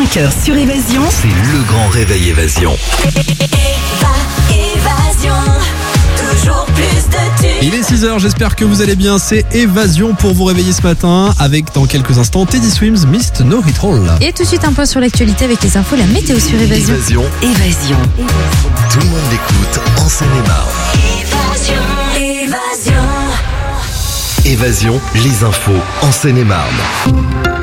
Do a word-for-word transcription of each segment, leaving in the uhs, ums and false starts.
cinq heures sur Évasion. C'est le grand réveil Évasion. Évasion, toujours plus de tubes. Il est six heures, j'espère que vous allez bien. C'est Évasion pour vous réveiller ce matin avec dans quelques instants Teddy Swims, Mist No Hit Roll. Et tout de suite un point sur l'actualité avec les infos, la météo sur Évasion. Évasion. Évasion. Tout le monde l'écoute en Seine-et-Marne. Évasion, évasion. Évasion, les infos en Seine-et-Marne.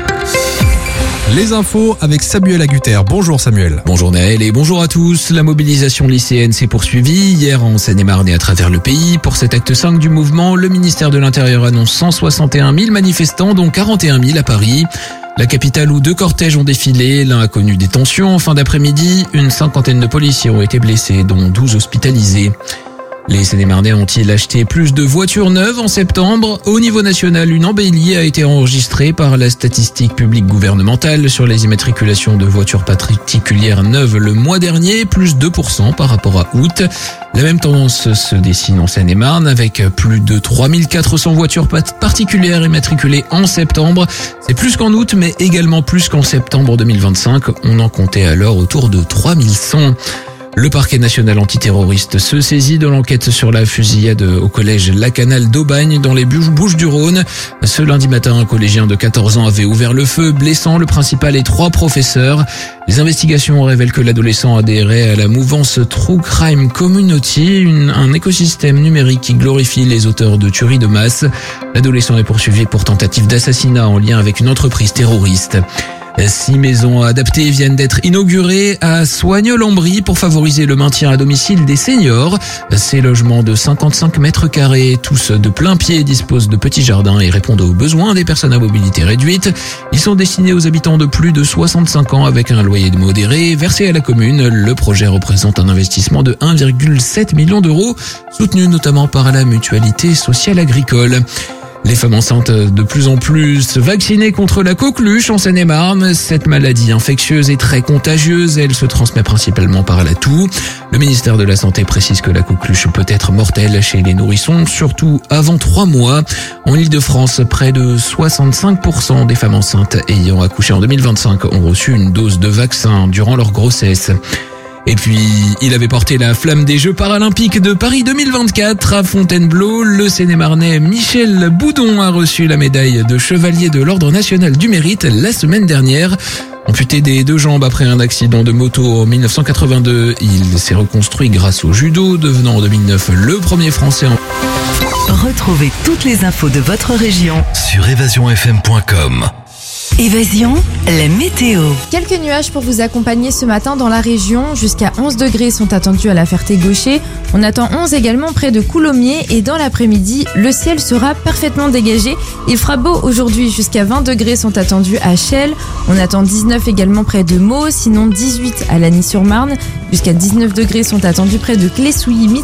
Les infos avec Samuel Agutter. Bonjour Samuel. Bonjour Naël et bonjour à tous. La mobilisation lycéenne s'est poursuivie hier en Seine-et-Marne et à travers le pays. Pour cet acte cinq du mouvement, le ministère de l'Intérieur annonce cent soixante et un mille manifestants, dont quarante et un mille à Paris. La capitale où deux cortèges ont défilé, l'un a connu des tensions. En fin d'après-midi, une cinquantaine de policiers ont été blessés, dont douze hospitalisés. Les Seine-et-Marnais ont-ils acheté plus de voitures neuves en septembre ? Au niveau national, une embellie a été enregistrée par la statistique publique gouvernementale sur les immatriculations de voitures particulières neuves le mois dernier, plus deux pour cent par rapport à août. La même tendance se dessine en Seine-et-Marne avec plus de trois mille quatre cents voitures particulières immatriculées en septembre. C'est plus qu'en août, mais également plus qu'en septembre deux mille vingt-cinq. On en comptait alors autour de trois mille cent. Le parquet national antiterroriste se saisit de l'enquête sur la fusillade au collège Lacanal d'Aubagne dans les Bouches-du-Rhône. Ce lundi matin, un collégien de quatorze ans avait ouvert le feu, blessant le principal et trois professeurs. Les investigations révèlent que l'adolescent adhérait à la mouvance True Crime Community, une, un écosystème numérique qui glorifie les auteurs de tueries de masse. L'adolescent est poursuivi pour tentative d'assassinat en lien avec une entreprise terroriste. Six maisons adaptées viennent d'être inaugurées à Soignes-Lambry pour favoriser le maintien à domicile des seniors. Ces logements de cinquante-cinq mètres carrés, tous de plein pied, disposent de petits jardins et répondent aux besoins des personnes à mobilité réduite. Ils sont destinés aux habitants de plus de soixante-cinq ans avec un loyer modéré versé à la commune. Le projet représente un investissement de un virgule sept million d'euros, soutenu notamment par la Mutualité sociale agricole. Les femmes enceintes de plus en plus vaccinées contre la coqueluche en Seine-et-Marne. Cette maladie infectieuse est très contagieuse. Elle se transmet principalement par la toux. Le ministère de la Santé précise que la coqueluche peut être mortelle chez les nourrissons, surtout avant trois mois. En Île-de-France, près de soixante-cinq pour cent des femmes enceintes ayant accouché en deux mille vingt-cinq ont reçu une dose de vaccin durant leur grossesse. Et puis, il avait porté la flamme des Jeux Paralympiques de Paris deux mille vingt-quatre à Fontainebleau. Le Seine-et-Marnais Michel Boudon a reçu la médaille de chevalier de l'Ordre national du mérite la semaine dernière. Amputé des deux jambes après un accident de moto en mille neuf cent quatre-vingt-deux, il s'est reconstruit grâce au judo, devenant en deux mille neuf le premier Français en... Retrouvez toutes les infos de votre région Sur évasion f m point com. Évasion, la météo. Quelques nuages pour vous accompagner ce matin dans la région. Jusqu'à onze degrés sont attendus à la Ferté-Gaucher. On attend onze également près de Coulommiers et dans l'après-midi, le ciel sera parfaitement dégagé. Il fera beau aujourd'hui, jusqu'à vingt degrés sont attendus à Chelles. On attend dix-neuf également près de Meaux, sinon dix-huit à Lagny-sur-Marne. Jusqu'à dix-neuf degrés sont attendus près de Clessouilly.